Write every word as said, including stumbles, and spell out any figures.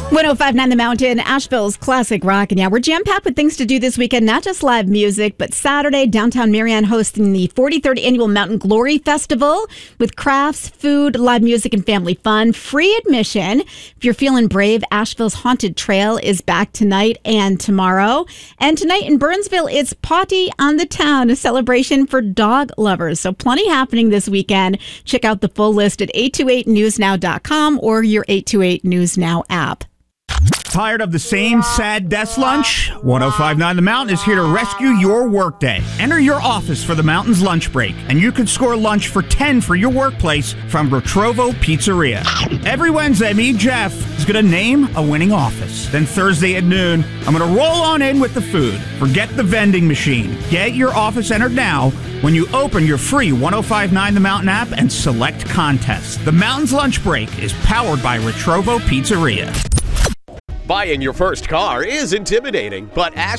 one oh five point nine The Mountain, Asheville's classic rock. And yeah, we're jam-packed with things to do this weekend, not just live music, but Saturday, downtown Marion hosting the forty-third Annual Mountain Glory Festival with crafts, food, live music, and family fun. Free admission. If you're feeling brave, Asheville's Haunted Trail is back tonight and tomorrow. And tonight in Burnsville, it's Potty on the Town, a celebration for dog lovers. So plenty happening this weekend. Check out the full list at eight two eight news now dot com or your eight two eight News Now app. Tired of the same sad desk lunch? one oh five point nine The Mountain is here to rescue your workday. Enter your office for the Mountain's lunch break, and you can score lunch for ten for your workplace from Retrovo Pizzeria. Every Wednesday, me, Jeff, is going to name a winning office. Then Thursday at noon, I'm going to roll on in with the food. Forget the vending machine. Get your office entered now when you open your free one oh five point nine The Mountain app and select contests. The Mountain's lunch break is powered by Retrovo Pizzeria. Buying your first car is intimidating, but Ash